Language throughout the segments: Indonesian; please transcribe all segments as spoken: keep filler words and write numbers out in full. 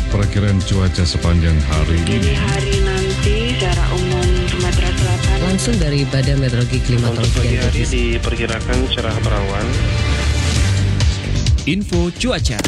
Perkiraan cuaca sepanjang hari Dini ini. hari nanti secara umum Sumatera Selatan. Langsung dari Badan Meteorologi Klimatologi Untuk pagi dan hari Geofisika. diperkirakan cerah berawan. Info cuaca.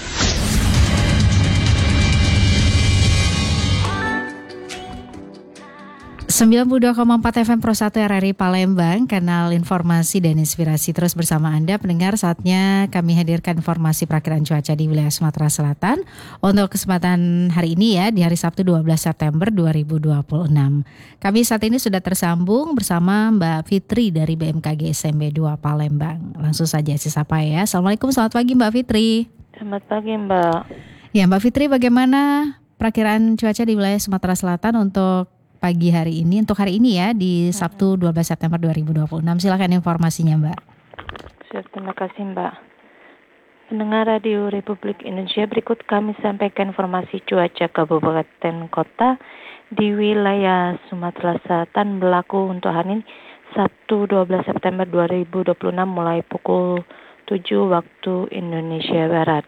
sembilan puluh dua koma empat F M Pro satu R R I Palembang, kanal informasi dan inspirasi terus bersama Anda pendengar. Saatnya kami hadirkan informasi perakiraan cuaca di wilayah Sumatera Selatan untuk kesempatan hari ini ya, di hari Sabtu dua belas September dua ribu dua puluh enam. Kami saat ini sudah tersambung bersama Mbak Fitri dari B M K G S M B dua Palembang. Langsung saja saya sapa ya. Assalamualaikum, selamat pagi Mbak Fitri. Selamat pagi Mbak. Ya Mbak Fitri, bagaimana perakiraan cuaca di wilayah Sumatera Selatan untuk pagi hari ini, untuk hari ini ya, di Sabtu dua belas September dua ribu dua puluh enam. Silakan informasinya Mbak. Siap, terima kasih Mbak. Pendengar Radio Republik Indonesia, berikut kami sampaikan informasi cuaca kabupaten kota di wilayah Sumatera Selatan berlaku untuk hari ini Sabtu dua belas September dua ribu dua puluh enam mulai pukul tujuh waktu Indonesia Barat.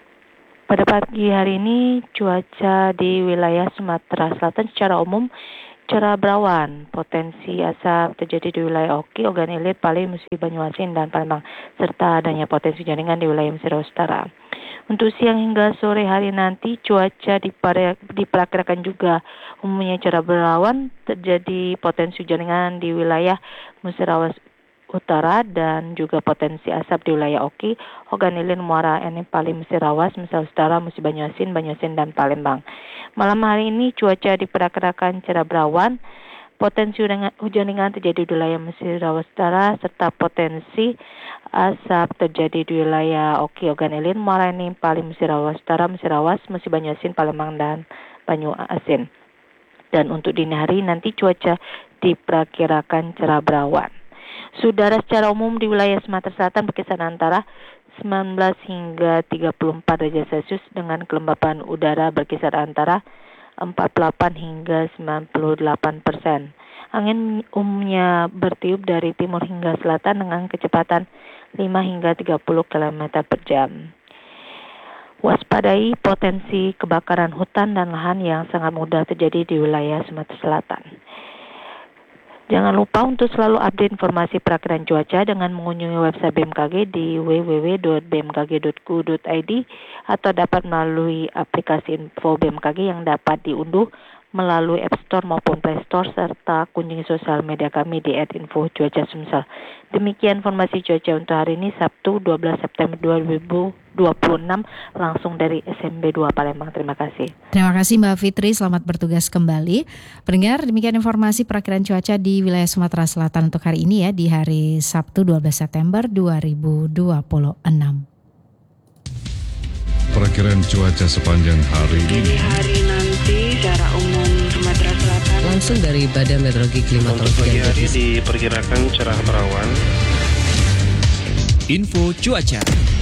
Pada pagi hari ini cuaca di wilayah Sumatera Selatan secara umum cerah berawan, potensi asap terjadi di wilayah Oki, Ogan Ilir, Pali, Musi, Banyuasin, dan Palembang, serta adanya potensi jaringan di wilayah Mesir Utara. Untuk siang hingga sore hari nanti cuaca diperkirakan juga umumnya cerah berawan, terjadi potensi jaringan di wilayah Mesir Utara dan juga potensi asap di wilayah Oki, Ogan Ilir, Muara Enim, Pali, Mesir Awas, Mesir Utara, Musi, Banyuasin, Banyuasin, dan Palembang. Malam hari ini cuaca diperkirakan cerah berawan, potensi hujan ringan terjadi di wilayah Mesir Utara, serta potensi asap terjadi di wilayah Oki, Ogan Ilir, Muara Enim, Pali, Mesir Utara, Mesir Awas, Musi, Banyuasin, Palembang, dan Banyuasin. Dan untuk dini hari nanti cuaca diperkirakan cerah berawan. Saudara, secara umum di wilayah Sumatera Selatan berkisar antara sembilan belas hingga tiga puluh empat derajat Celcius dengan kelembapan udara berkisar antara empat puluh delapan hingga sembilan puluh delapan persen. Angin umumnya bertiup dari timur hingga selatan dengan kecepatan lima hingga tiga puluh kilometer per jam. Waspadai potensi kebakaran hutan dan lahan yang sangat mudah terjadi di wilayah Sumatera Selatan. Jangan lupa untuk selalu update informasi perakiraan cuaca dengan mengunjungi website B M K G di w w w dot b m k g dot co dot i d atau dapat melalui aplikasi info B M K G yang dapat diunduh melalui App Store maupun Play Store, serta kunjungi sosial media kami di et info cuaca sumsel. Demikian informasi cuaca untuk hari ini Sabtu dua belas September dua ribu dua puluh enam langsung dari S M B dua Palembang. Terima kasih. Terima kasih Mbak Fitri, selamat bertugas kembali. Pendengar, demikian informasi perakiraan cuaca di wilayah Sumatera Selatan untuk hari ini ya, di hari Sabtu dua belas September dua ribu dua puluh enam. Perkiraan cuaca sepanjang hari ini. Dini hari nanti secara umum Sumatera Selatan. Langsung dari Badan Meteorologi Untuk Klimatologi pagi dan hari Geofisika. diperkirakan cerah berawan. Info cuaca.